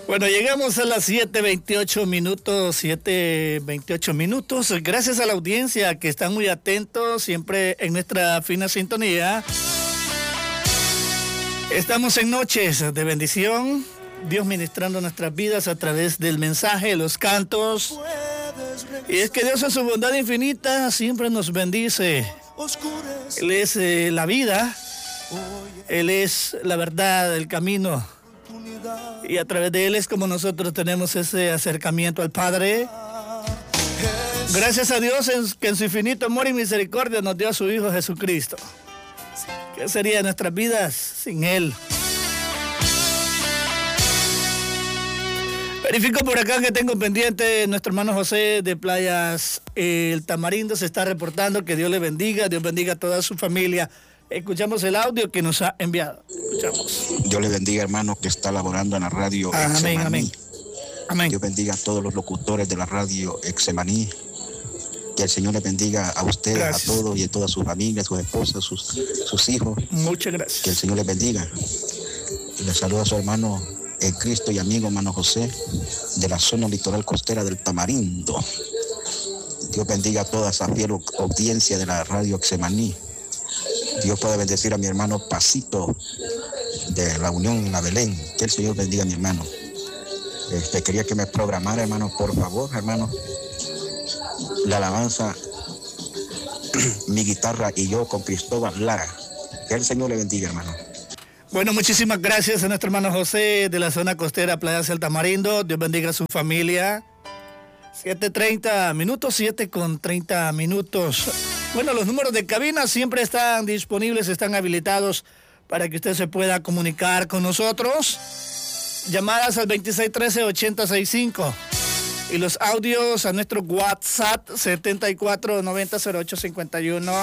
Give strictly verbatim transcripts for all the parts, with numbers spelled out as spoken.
Bueno, llegamos a las siete veintiocho minutos, siete veintiocho minutos. Gracias a la audiencia que están muy atentos, siempre en nuestra fina sintonía. Estamos en noches de bendición, Dios ministrando nuestras vidas a través del mensaje, los cantos. Y es que Dios en su bondad infinita siempre nos bendice. Él es eh, la vida, Él es la verdad, el camino. Y a través de Él es como nosotros tenemos ese acercamiento al Padre. Gracias a Dios en, que en su infinito amor y misericordia nos dio a su Hijo Jesucristo. ¿Qué sería de nuestras vidas sin Él? Verifico por acá que tengo pendiente nuestro hermano José de Playas El Tamarindo. Se está reportando, que Dios le bendiga, Dios bendiga a toda su familia. Escuchamos el audio que nos ha enviado. Escuchamos. Dios le bendiga, hermano, que está laborando en la radio Amén, Exemaní. amén. Amén. Dios bendiga a todos los locutores de la radio Exemaní. Que el Señor le bendiga a ustedes, gracias, a todos y a toda su familia, sus esposas, sus, sus hijos. Muchas gracias. Que el Señor les bendiga. Y le saluda a su hermano en Cristo y amigo, hermano José, de la zona litoral costera del Tamarindo. Dios bendiga a toda esa fiel audiencia de la radio Exemaní. Dios puede bendecir a mi hermano Pasito de la Unión en la Belén. Que el Señor bendiga a mi hermano. Este, quería que me programara, hermano, por favor, hermano, la alabanza Mi Guitarra y Yo con Cristóbal Lara. Que el Señor le bendiga, hermano. Bueno, muchísimas gracias a nuestro hermano José de la zona costera Playa del Tamarindo. Dios bendiga a su familia. siete treinta minutos, siete con treinta minutos. Bueno, los números de cabina siempre están disponibles, están habilitados para que usted se pueda comunicar con nosotros. Llamadas al veintiséis trece ochenta sesenta y cinco. Y los audios a nuestro WhatsApp setenta y cuatro noventa cero ocho cincuenta y uno.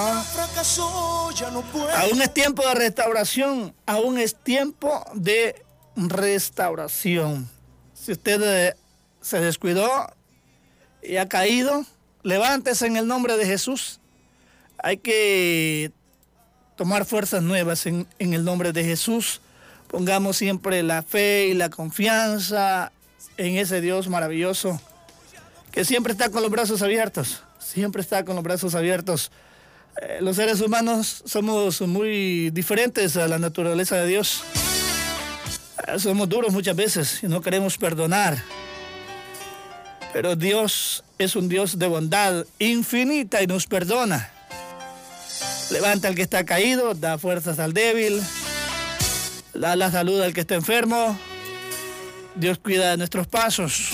Aún es tiempo de restauración, aún es tiempo de restauración. Si usted eh, se descuidó y ha caído, levántese en el nombre de Jesús. Hay que tomar fuerzas nuevas en, en el nombre de Jesús. Pongamos siempre la fe y la confianza en ese Dios maravilloso que siempre está con los brazos abiertos, siempre está con los brazos abiertos. Eh, los seres humanos somos muy diferentes a la naturaleza de Dios. Eh, somos duros muchas veces y no queremos perdonar. Pero Dios es un Dios de bondad infinita y nos perdona. Levanta al que está caído, da fuerzas al débil, da la salud al que está enfermo. Dios cuida de nuestros pasos.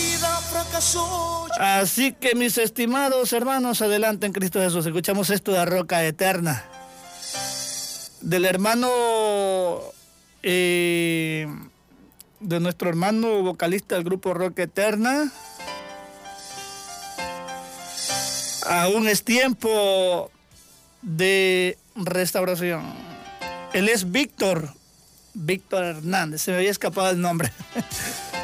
Así que, mis estimados hermanos, adelante en Cristo Jesús. Escuchamos esto de Roca Eterna, del hermano, eh, de nuestro hermano vocalista del grupo Roca Eterna. Aún es tiempo de restauración. Él es Víctor, Víctor Hernández, se me había escapado el nombre.